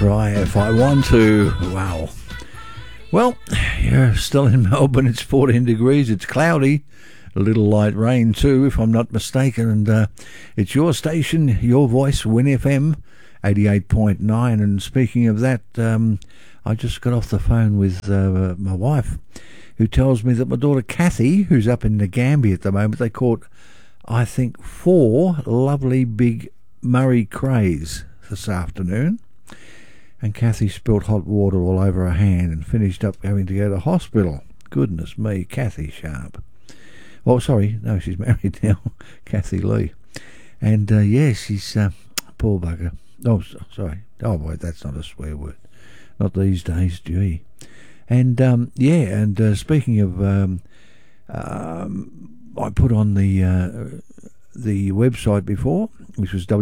Try if I want to. Wow. Well, you're still in Melbourne. It's 14 degrees. It's cloudy. A little light rain too, if I'm not mistaken. And it's your station, your voice, Win FM 88.9. And speaking of that, I just got off the phone with my wife, who tells me that my daughter Kathy, who's up in the Gambia at the moment, they caught, I think, 4 lovely big Murray crays this afternoon. And Kathy spilt hot water all over her hand and finished up having to go to hospital. Goodness me, Kathy Sharp. Oh, sorry, no, she's married now, Kathy Lee. And, yeah, she's, poor bugger. Oh, sorry. Oh, boy, that's not a swear word. Not these days, gee. And, yeah, and speaking of, I put on the website before, which was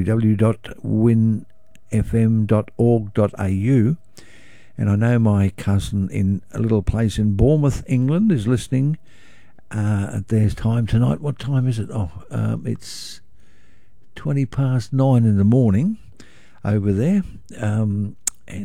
www.winfm.org.au, and I know my cousin in a little place in Bournemouth, England, is listening at their time tonight. What time is it? It's 20 past 9 in the morning over there, and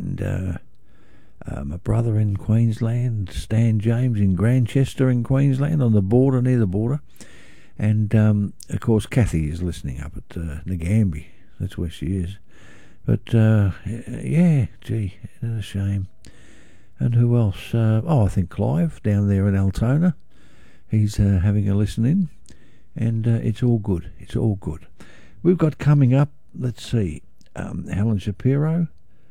my brother in Queensland, Stan James in Grantchester in Queensland, on the border, near the border. And, of course, Kathy is listening up at Ngambie. That's where she is. But, yeah, gee, it's a shame. And who else? I think Clive down there in Altona. He's having a listen in. And it's all good. It's all good. We've got coming up, let's see, Helen Shapiro,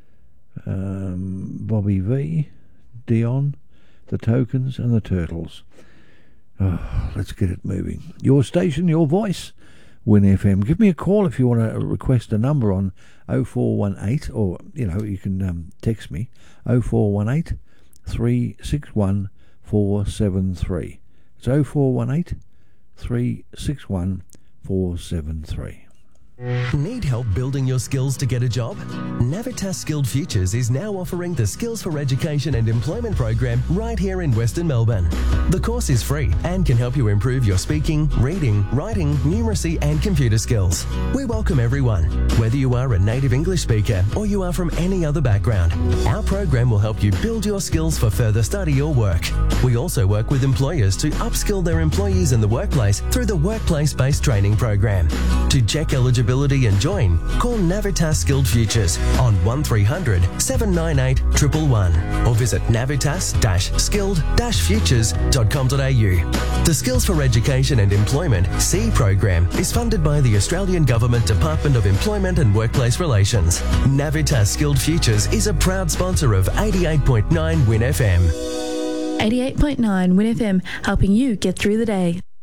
Bobby V, Dion, the Tokens and the Turtles. Oh, let's get it moving. Your station, your voice, Win FM. Give me a call if you want to request a number on 0418, or, you can text me, 0418 361 473. It's 0418 361 473. Need help building your skills to get a job? Navitas Skilled Futures is now offering the Skills for Education and Employment program right here in Western Melbourne. The course is free and can help you improve your speaking, reading, writing, numeracy and computer skills. We welcome everyone, whether you are a native English speaker or you are from any other background. Our program will help you build your skills for further study or work. We also work with employers to upskill their employees in the workplace through the Workplace-Based Training Program. To check eligibility and join, call Navitas Skilled Futures on 1300 798 111 or visit navitas-skilled-futures.com.au. The Skills for Education and Employment C program is funded by the Australian Government Department of Employment and Workplace Relations. Navitas Skilled Futures is a proud sponsor of 88.9 Win FM. 88.9 Win FM, helping you get through the day.